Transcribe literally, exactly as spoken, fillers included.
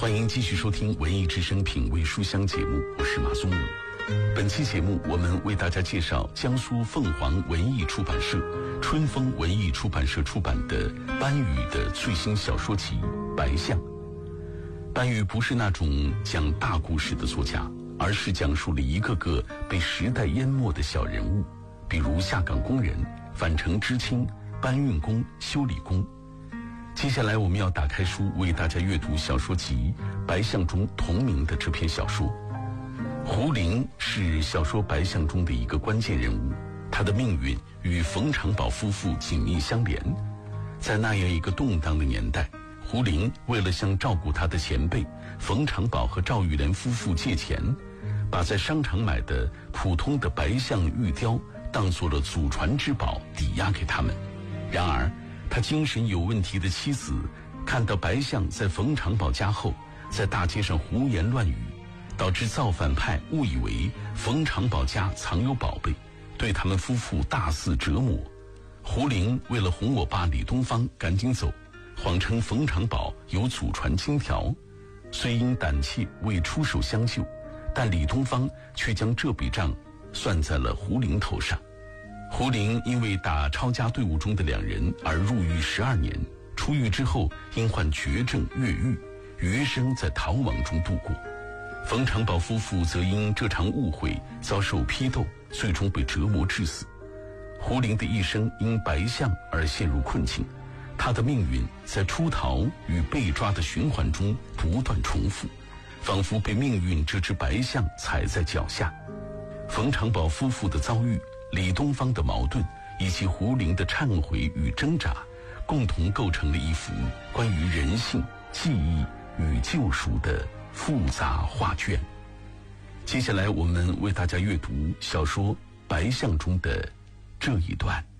欢迎继续收听文艺之声品味书香节目，我是马松武。本期节目我们为大家介绍江苏凤凰文艺出版社春风文艺出版社出版的班宇的最新小说集《白象》。班宇不是那种讲大故事的作家，而是讲述了一个个被时代淹没的小人物，比如下岗工人、返城知青、搬运工、修理工。接下来我们要打开书为大家阅读小说集《白象》中同名的这篇小说。胡林是小说《白象》中的一个关键人物，他的命运与冯长宝夫妇紧密相连。在那样一个动荡的年代，胡林为了向照顾他的前辈冯长宝和赵玉莲夫妇借钱，把在商场买的普通的白象玉雕当作了祖传之宝抵押给他们。然而他精神有问题的妻子看到白象在冯长宝家后，在大街上胡言乱语，导致造反派误以为冯长宝家藏有宝贝，对他们夫妇大肆折磨。胡林为了哄我爸李东方赶紧走，谎称冯长宝有祖传金条，虽因胆怯未出手相救，但李东方却将这笔账算在了胡林头上。胡林因为打抄家队伍中的两人而入狱十二年，出狱之后因患绝症越狱，余生在逃亡中度过。冯长宝夫妇则因这场误会遭受批斗，最终被折磨致死。胡林的一生因白象而陷入困境，他的命运在出逃与被抓的循环中不断重复，仿佛被命运这只白象踩在脚下。冯长宝夫妇的遭遇，李东方的矛盾，以及胡林的忏悔与挣扎，共同构成了一幅关于人性、记忆与救赎的复杂画卷。接下来我们为大家阅读小说《白象》中的这一段。